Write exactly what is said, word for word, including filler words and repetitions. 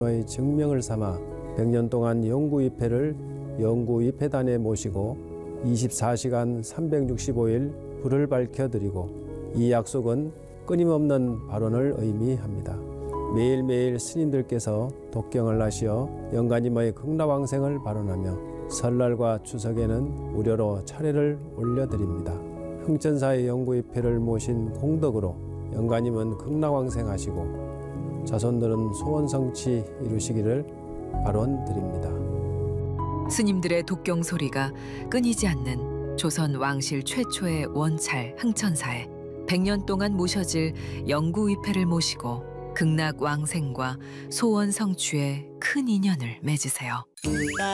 의 증명을 삼아 백 년 동안 영구위패를 영구위패단에 모시고 이십사 시간 삼백육십오 일 불을 밝혀드리고 이 약속은 끊임없는 발언을 의미합니다. 매일매일 스님들께서 독경을 하시어 영가님의 극락왕생을 발언하며 설날과 추석에는 무료로 차례를 올려드립니다. 흥천사의 영구위패를 모신 공덕으로 영가님은 극락왕생하시고 자손들은 소원성취 이루시기를 발언드립니다. 스님들의 독경 소리가 끊이지 않는 조선 왕실 최초의 원찰 흥천사에 백 년 동안 모셔질 영구위패를 모시고 극락왕생과 소원 성취에 큰 인연을 맺으세요.